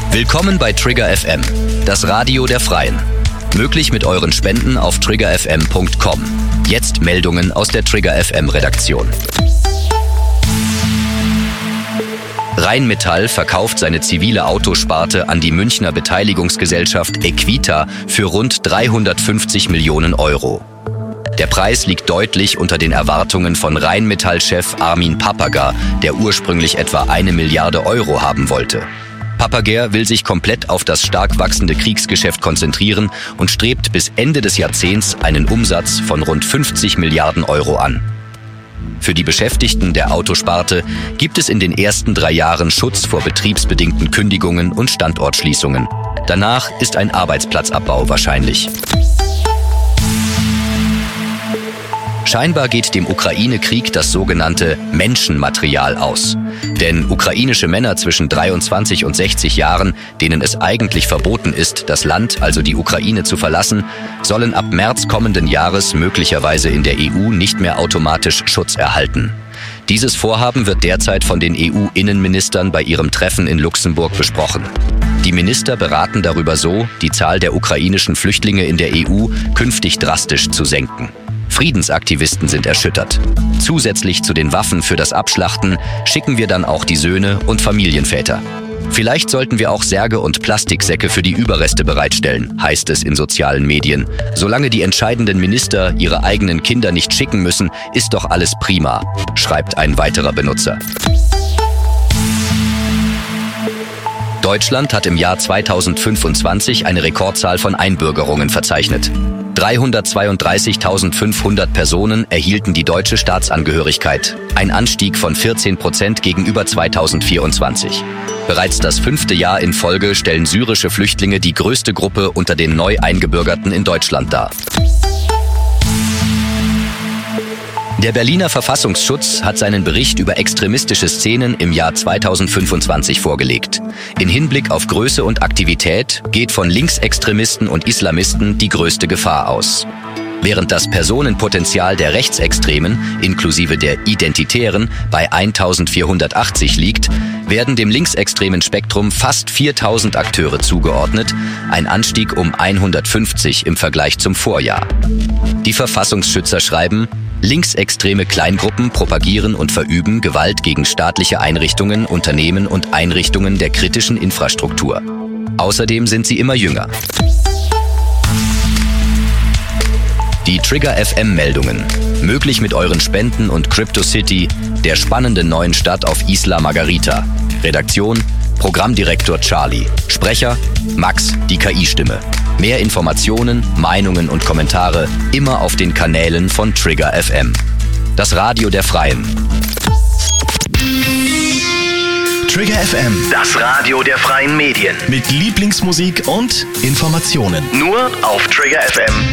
Willkommen bei Trigger FM, das Radio der Freien. Möglich mit euren Spenden auf triggerfm.com. Jetzt Meldungen aus der Trigger FM Redaktion. Rheinmetall verkauft seine zivile Autosparte an die Münchner Beteiligungsgesellschaft Equita für rund 350 Millionen Euro. Der Preis liegt deutlich unter den Erwartungen von Rheinmetall-Chef Armin Papperger, der ursprünglich etwa 1 Milliarde Euro haben wollte. Papperger will sich komplett auf das stark wachsende Kriegsgeschäft konzentrieren und strebt bis Ende des Jahrzehnts einen Umsatz von rund 50 Milliarden Euro an. Für die Beschäftigten der Autosparte gibt es in den ersten 3 Jahren Schutz vor betriebsbedingten Kündigungen und Standortschließungen. Danach ist ein Arbeitsplatzabbau wahrscheinlich. Scheinbar geht dem Ukraine-Krieg das sogenannte Menschenmaterial aus. Denn ukrainische Männer zwischen 23 und 60 Jahren, denen es eigentlich verboten ist, das Land, also die Ukraine, zu verlassen, sollen ab März kommenden Jahres möglicherweise in der EU nicht mehr automatisch Schutz erhalten. Dieses Vorhaben wird derzeit von den EU-Innenministern bei ihrem Treffen in Luxemburg besprochen. Die Minister beraten darüber so, die Zahl der ukrainischen Flüchtlinge in der EU künftig drastisch zu senken. Friedensaktivisten sind erschüttert. Zusätzlich zu den Waffen für das Abschlachten schicken wir dann auch die Söhne und Familienväter. Vielleicht sollten wir auch Särge und Plastiksäcke für die Überreste bereitstellen, heißt es in sozialen Medien. Solange die entscheidenden Minister ihre eigenen Kinder nicht schicken müssen, ist doch alles prima, schreibt ein weiterer Benutzer. Deutschland hat im Jahr 2025 eine Rekordzahl von Einbürgerungen verzeichnet. 332.500 Personen erhielten die deutsche Staatsangehörigkeit, ein Anstieg von 14% gegenüber 2024. Bereits das 5. Jahr in Folge stellen syrische Flüchtlinge die größte Gruppe unter den Neu-Eingebürgerten in Deutschland dar. Der Berliner Verfassungsschutz hat seinen Bericht über extremistische Szenen im Jahr 2025 vorgelegt. In Hinblick auf Größe und Aktivität geht von Linksextremisten und Islamisten die größte Gefahr aus. Während das Personenpotenzial der Rechtsextremen, inklusive der Identitären, bei 1480 liegt, werden dem linksextremen Spektrum fast 4000 Akteure zugeordnet, ein Anstieg um 150 im Vergleich zum Vorjahr. Die Verfassungsschützer schreiben, linksextreme Kleingruppen propagieren und verüben Gewalt gegen staatliche Einrichtungen, Unternehmen und Einrichtungen der kritischen Infrastruktur. Außerdem sind sie immer jünger. Die Trigger FM Meldungen. Möglich mit euren Spenden und CryptoCity, der spannenden neuen Stadt auf Isla Margarita. Redaktion: Programmdirektor Charlie. Sprecher: Max, die KI-Stimme. Mehr Informationen, Meinungen und Kommentare immer auf den Kanälen von Trigger FM. Das Radio der Freien. Trigger FM, Das Radio der freien Medien. mit Lieblingsmusik und Informationen. Nur auf triggerfm.de.